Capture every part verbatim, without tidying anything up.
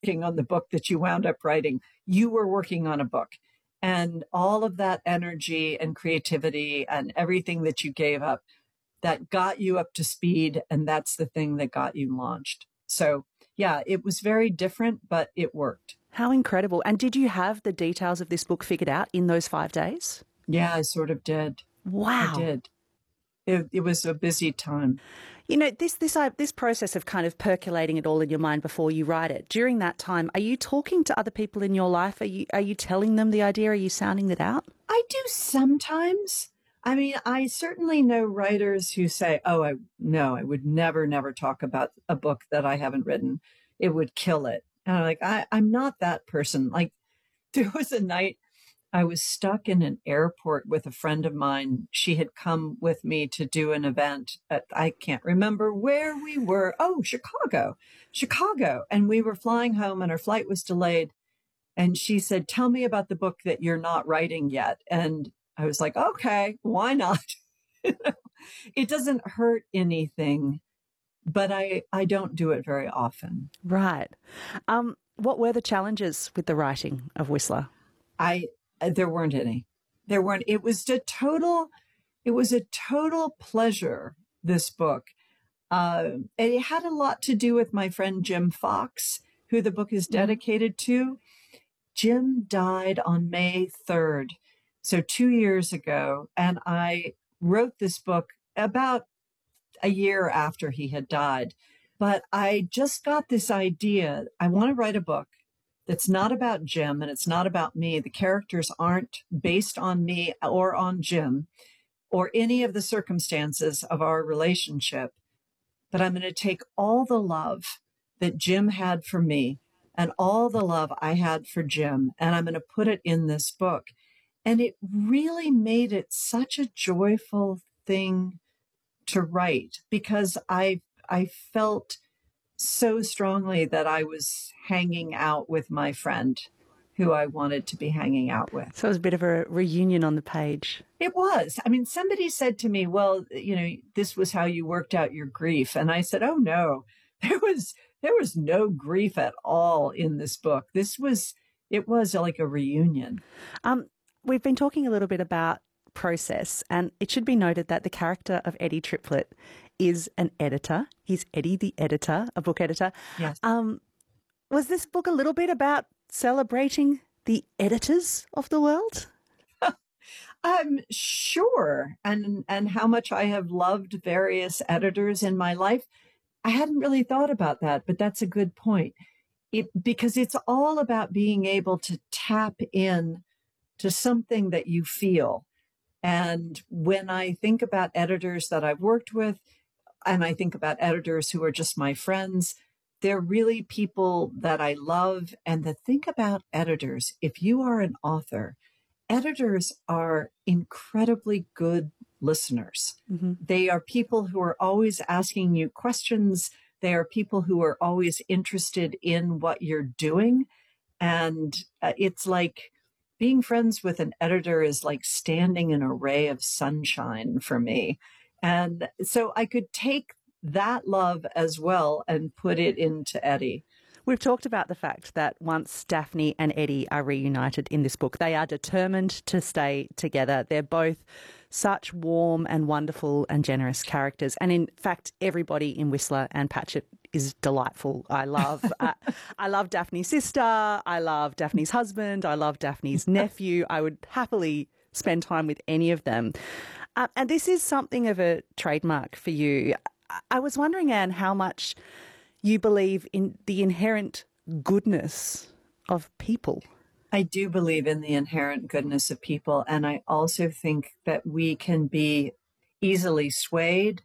working on the book that you wound up writing. You were working on a book. And all of that energy and creativity and everything that you gave up, that got you up to speed. And that's the thing that got you launched. So yeah, it was very different, but it worked. How incredible. And did you have the details of this book figured out in those five days? Yeah, I sort of did. Wow. I did. It, it was a busy time. You know, this this uh, this process of kind of percolating it all in your mind before you write it, during that time, are you talking to other people in your life? Are you are you telling them the idea? Are you sounding it out? I do sometimes. I mean, I certainly know writers who say, oh, I no, I would never, never talk about a book that I haven't written. It would kill it. And I'm like, I, I'm not that person. Like, there was a night I was stuck in an airport with a friend of mine. She had come with me to do an event at, I can't remember where we were. Oh, Chicago, Chicago. And we were flying home and our flight was delayed. And she said, tell me about the book that you're not writing yet. And I was like, okay, why not? It doesn't hurt anything, but I, I don't do it very often. Right. Um, what were the challenges with the writing of Whistler? I, There weren't any. There weren't. It was a total, it was a total pleasure, this book. Uh, and it had a lot to do with my friend Jim Fox, who the book is dedicated to. Jim died on May third, so two years ago. And I wrote this book about a year after he had died. But I just got this idea. I want to write a book that's not about Jim and it's not about me. The characters aren't based on me or on Jim or any of the circumstances of our relationship. But I'm going to take all the love that Jim had for me and all the love I had for Jim, and I'm going to put it in this book. And it really made it such a joyful thing to write because I I felt so strongly that I was hanging out with my friend who I wanted to be hanging out with. So it was a bit of a reunion on the page. It was. I mean, somebody said to me, well, you know, this was how you worked out your grief. And I said, oh, no, there was there was no grief at all in this book. This was it was like a reunion. Um, we've been talking a little bit about process, and it should be noted that the character of Eddie Triplett is an editor. He's Eddie the editor, a book editor. Yes. Um, was this book a little bit about celebrating the editors of the world? Um, sure. And, and how much I have loved various editors in my life. I hadn't really thought about that, but that's a good point. It, because it's all about being able to tap in to something that you feel. And when I think about editors that I've worked with, and I think about editors who are just my friends, they're really people that I love. And the thing about editors, if you are an author, editors are incredibly good listeners. Mm-hmm. They are people who are always asking you questions. They are people who are always interested in what you're doing. And uh, it's like being friends with an editor is like standing in a ray of sunshine for me. And so I could take that love as well and put it into Eddie. We've talked about the fact that once Daphne and Eddie are reunited in this book, they are determined to stay together. They're both such warm and wonderful and generous characters. And in fact, everybody in Whistler and Patchett is delightful. I love, uh, I love Daphne's sister. I love Daphne's husband. I love Daphne's nephew. I would happily spend time with any of them. Uh, and this is something of a trademark for you. I was wondering, Anne, how much you believe in the inherent goodness of people. I do believe in the inherent goodness of people. And I also think that we can be easily swayed.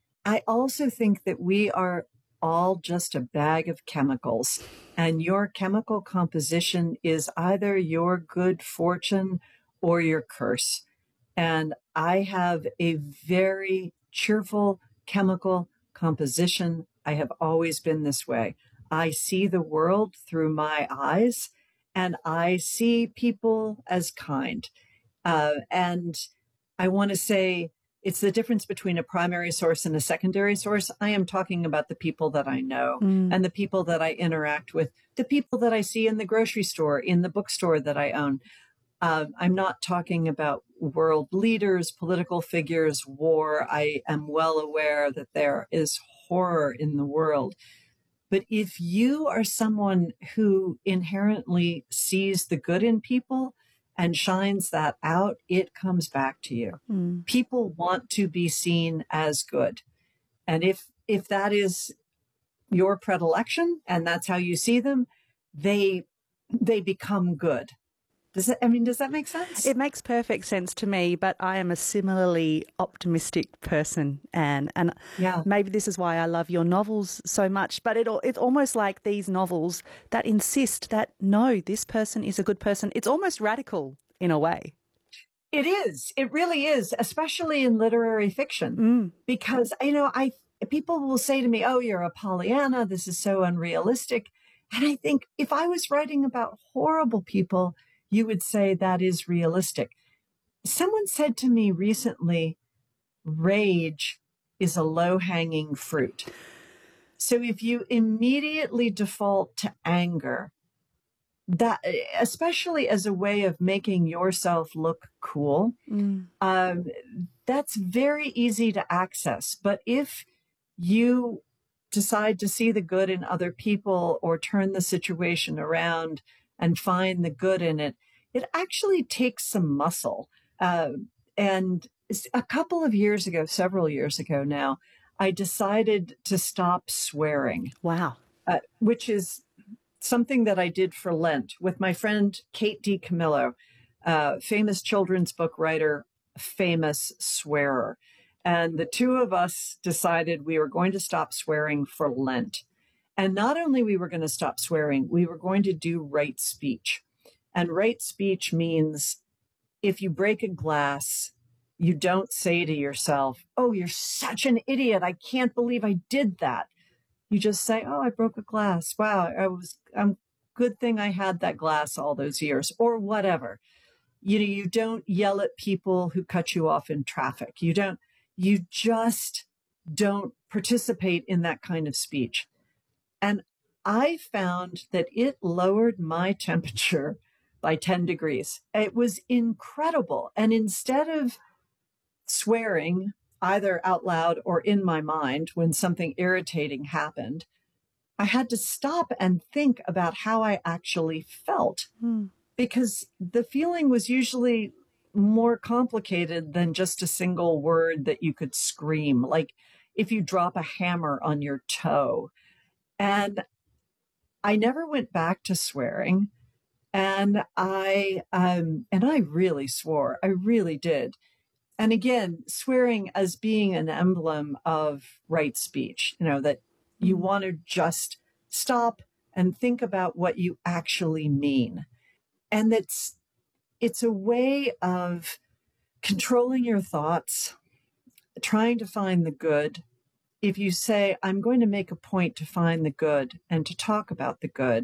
I also think that we are all just a bag of chemicals. And your chemical composition is either your good fortune or your curse. And I have a very cheerful chemical composition. I have always been this way. I see the world through my eyes, and I see people as kind. Uh, and I want to say it's the difference between a primary source and a secondary source. I am talking about the people that I know mm. and the people that I interact with, the people that I see in the grocery store, in the bookstore that I own. Um, I'm not talking about world leaders, political figures, war. I am well aware that there is horror in the world. But if you are someone who inherently sees the good in people and shines that out, it comes back to you. Mm. People want to be seen as good. And if if that is your predilection and that's how you see them, they they become good. Does it, I mean, does that make sense? It makes perfect sense to me, but I am a similarly optimistic person, Anne, and yeah. maybe this is why I love your novels so much, but it, it's almost like these novels that insist that, no, this person is a good person. It's almost radical in a way. It is. It really is, especially in literary fiction, mm. because, you know, I people will say to me, oh, you're a Pollyanna, this is so unrealistic. And I think if I was writing about horrible people, you would say that is realistic. Someone said to me recently, rage is a low-hanging fruit. So if you immediately default to anger, that, especially as a way of making yourself look cool, mm. um, that's very easy to access. But if you decide to see the good in other people or turn the situation around and find the good in it, it actually takes some muscle. Uh, and a couple of years ago, several years ago now, I decided to stop swearing. Wow. Uh, which is something that I did for Lent with my friend Kate DiCamillo, uh, famous children's book writer, famous swearer. And the two of us decided we were going to stop swearing for Lent. And not only we were going to stop swearing, we were going to do right speech. And right speech means if you break a glass, you don't say to yourself, oh, you're such an idiot. I can't believe I did that. You just say, oh, I broke a glass. Wow, I was, um, good thing I had that glass all those years, or whatever. You know, you don't yell at people who cut you off in traffic. You don't, you just don't participate in that kind of speech. And I found that it lowered my temperature by ten degrees. It was incredible. And instead of swearing either out loud or in my mind when something irritating happened, I had to stop and think about how I actually felt, mm. because the feeling was usually more complicated than just a single word that you could scream, like if you drop a hammer on your toe. And I never went back to swearing. And I, um, and I really swore, I really did. And again, swearing as being an emblem of right speech, you know, that you want to just stop and think about what you actually mean. And it's, it's a way of controlling your thoughts, trying to find the good. If you say, I'm going to make a point to find the good and to talk about the good,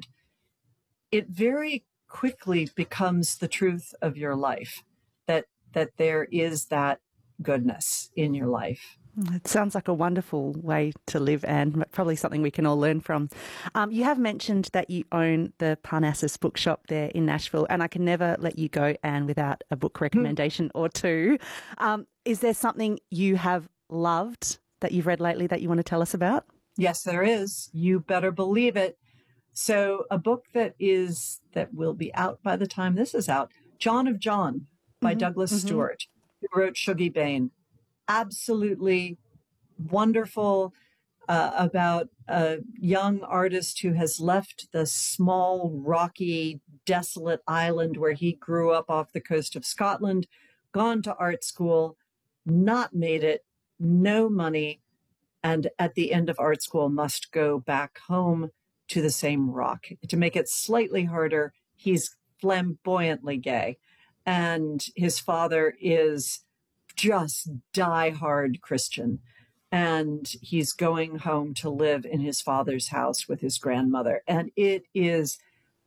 it very quickly becomes the truth of your life, that that there is that goodness in your life. It sounds like a wonderful way to live, and probably something we can all learn from. Um, you have mentioned that you own the Parnassus bookshop there in Nashville, and I can never let you go, Anne, without a book recommendation or two. Um, is there something you have loved that you've read lately that you want to tell us about? Yes, there is. You better believe it. So a book that is that will be out by the time this is out, John of John by mm-hmm, Douglas mm-hmm. Stewart, who wrote Shuggie Bain. Absolutely wonderful, uh, about a young artist who has left the small, rocky, desolate island where he grew up off the coast of Scotland, gone to art school, not made it, no money, and at the end of art school must go back home to the same rock. To make it slightly harder, he's flamboyantly gay, and his father is just diehard Christian, and he's going home to live in his father's house with his grandmother. And it is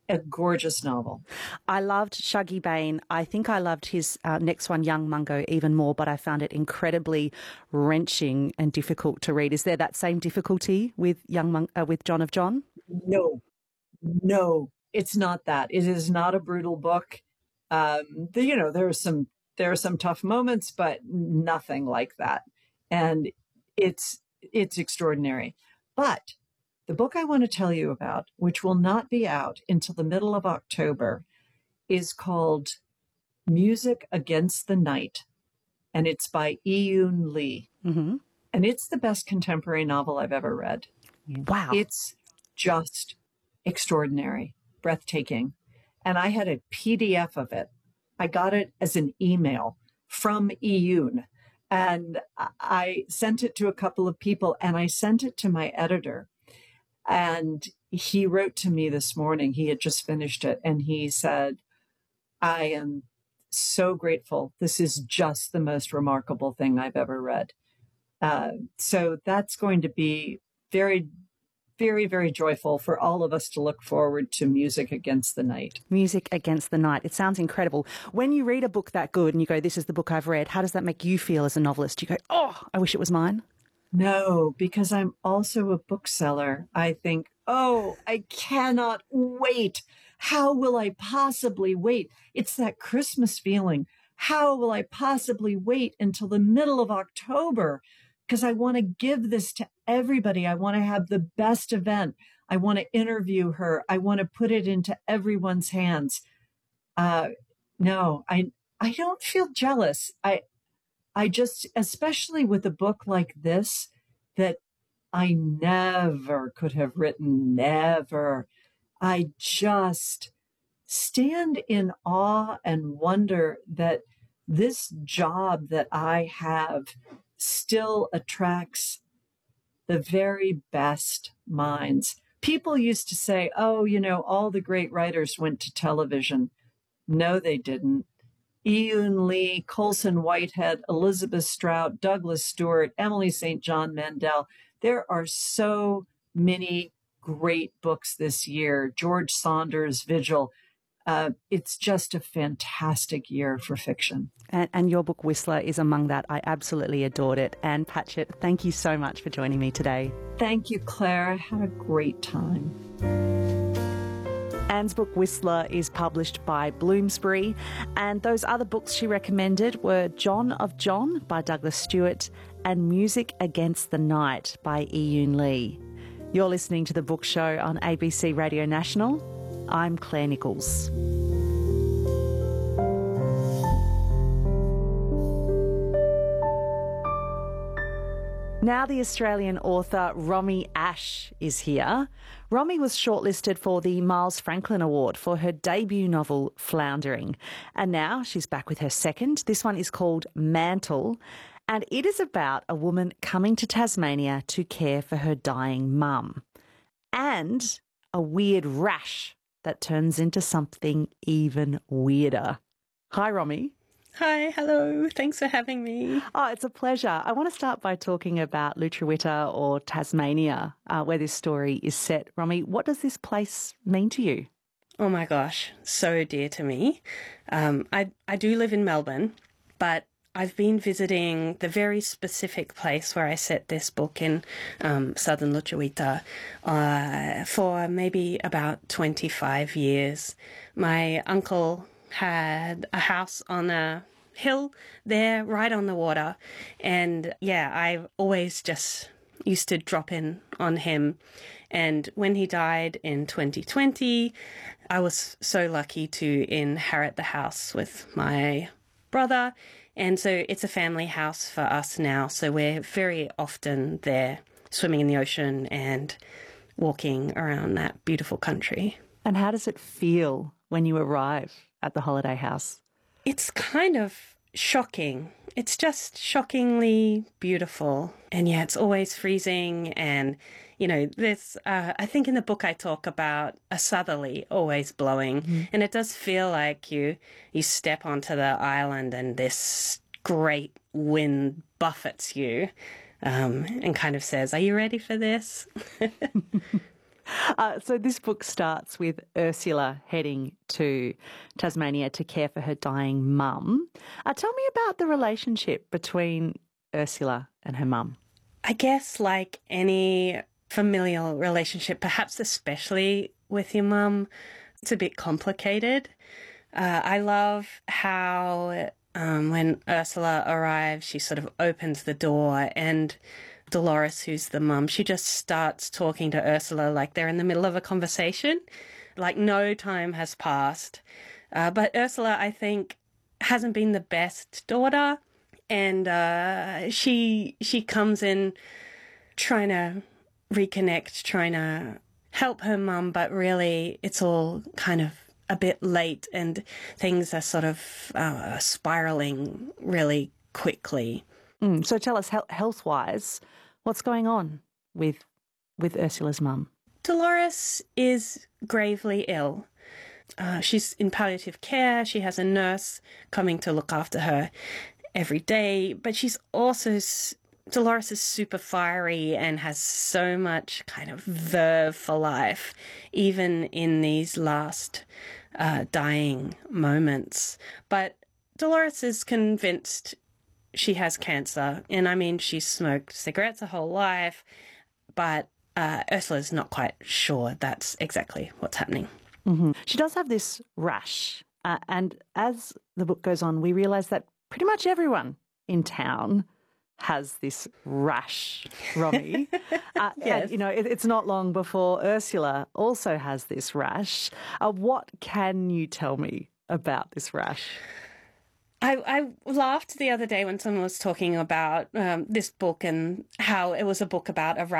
a gorgeous novel. I loved Shuggie Bain. I think I loved his uh, next one, Young Mungo, even more, but I found it incredibly wrenching and difficult to read. Is there that same difficulty with Young Mun- uh, with John of John? No, no, it's not that. It is not a brutal book. Um, the, you know, there are some there are some tough moments, but nothing like that. And it's it's extraordinary. But the book I want to tell you about, which will not be out until the middle of October, is called Music Against the Night, and it's by Iyun Lee. Mm-hmm. And it's the best contemporary novel I've ever read. Wow. It's just extraordinary, breathtaking. And I had a P D F of it. I got it as an email from Iyun, and I sent it to a couple of people, and I sent it to my editor. And he wrote to me this morning. He had just finished it, and he said, I am so grateful. This is just the most remarkable thing I've ever read. Uh, so that's going to be very, very, very joyful for all of us to look forward to Music Against the Night. Music Against the Night. It sounds incredible. When you read a book that good and you go, this is the book I've read, how does that make you feel as a novelist? You go, oh, I wish it was mine. No, because I'm also a bookseller. I think, oh, I cannot wait. How will I possibly wait? It's that Christmas feeling. How will I possibly wait until the middle of October? Because I want to give this to everybody. I want to have the best event. I want to interview her. I want to put it into everyone's hands. Uh, no, I I don't feel jealous. I I just, especially with a book like this, that I never could have written, never. I just stand in awe and wonder that this job that I have still attracts the very best minds. People used to say, oh, you know, all the great writers went to television. No, they didn't. Iyun Lee, Colson Whitehead, Elizabeth Strout, Douglas Stewart, Emily Saint John Mandel. There are so many great books this year. George Saunders, Vigil. Uh, it's just a fantastic year for fiction. And, and your book, Whistler, is among that. I absolutely adored it. Ann Patchett, thank you so much for joining me today. Thank you, Claire. I had a great time. Anne's book Whistler is published by Bloomsbury, and those other books she recommended were John of John by Douglas Stewart and Music Against the Night by Iyun Lee. You're listening to The Book Show on A B C Radio National. I'm Claire Nichols. Now the Australian author Romy Ash is here. Romy was shortlisted for the Miles Franklin Award for her debut novel, Floundering. And now she's back with her second. This one is called Mantle, and it is about a woman coming to Tasmania to care for her dying mum. And a weird rash that turns into something even weirder. Hi, Romy. Hi, hello. Thanks for having me. Oh, it's a pleasure. I want to start by talking about Lutruwita or Tasmania, uh, where this story is set. Romy, what does this place mean to you? Oh my gosh, so dear to me. Um, I, I do live in Melbourne, but I've been visiting the very specific place where I set this book in um, southern Lutruwita uh, for maybe about twenty-five years. My uncle had a house on a hill there right on the water, and yeah, I always just used to drop in on him. And when he died in twenty twenty, I was so lucky to inherit the house with my brother, and so it's a family house for us now, so we're very often there swimming in the ocean and walking around that beautiful country. And how does it feel when you arrive at the holiday house? It's kind of shocking. It's just shockingly beautiful. And yeah, it's always freezing. And, you know, this, uh, I think in the book I talk about a southerly always blowing. Mm-hmm. And it does feel like you, you step onto the island and this great wind buffets you um, and kind of says, are you ready for this? Uh, so this book starts with Ursula heading to Tasmania to care for her dying mum. Uh, tell me about the relationship between Ursula and her mum. I guess like any familial relationship, perhaps especially with your mum, it's a bit complicated. Uh, I love how um, when Ursula arrives, she sort of opens the door and Dolores, who's the mum, she just starts talking to Ursula like they're in the middle of a conversation, like no time has passed. Uh, but Ursula, I think, hasn't been the best daughter, and uh, she she comes in trying to reconnect, trying to help her mum, but really it's all kind of a bit late and things are sort of uh, spiraling really quickly. Mm, so tell us, health-wise, what's going on with with Ursula's mum? Dolores is gravely ill. Uh, she's in palliative care. She has a nurse coming to look after her every day, but she's also... Dolores is super fiery and has so much kind of verve for life, even in these last uh, dying moments. But Dolores is convinced she has cancer, and I mean, she's smoked cigarettes her whole life, but uh, Ursula's not quite sure that's exactly what's happening. Mm-hmm. She does have this rash, uh, and as the book goes on, we realise that pretty much everyone in town has this rash, Romy. uh, yes. And, you know, it, it's not long before Ursula also has this rash. Uh, what can you tell me about this rash? I, I laughed the other day when someone was talking about um, this book and how it was a book about a